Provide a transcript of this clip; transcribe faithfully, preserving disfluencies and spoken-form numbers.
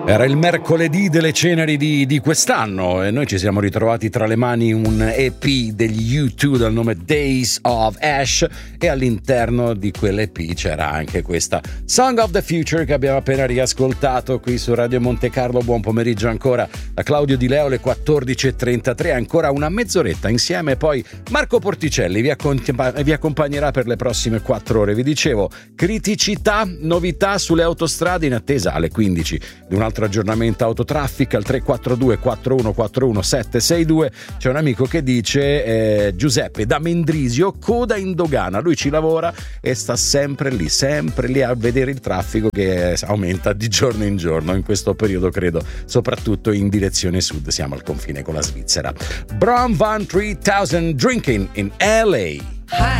Era il mercoledì delle ceneri di, di quest'anno e noi ci siamo ritrovati tra le mani un E P degli U due dal nome Days of Ash, e all'interno di quell'E P c'era anche questa Song of the Future che abbiamo appena riascoltato qui su Radio Monte Carlo. Buon pomeriggio ancora da Claudio Di Leo, le quattordici e trentatré, ancora una mezz'oretta insieme, poi Marco Porticelli vi, accomp- vi accompagnerà per le prossime quattro ore. Vi dicevo, criticità, novità sulle autostrade in attesa alle quindici di un altro aggiornamento autotraffic al tre quattro due quattro uno quattro uno sette sei due. C'è un amico che dice eh, Giuseppe da Mendrisio, coda in dogana. Lui ci lavora e sta sempre lì, sempre lì a vedere il traffico che aumenta di giorno in giorno in questo periodo, credo soprattutto in direzione sud, siamo al confine con la Svizzera. Brom Van tremila Drinking in L A.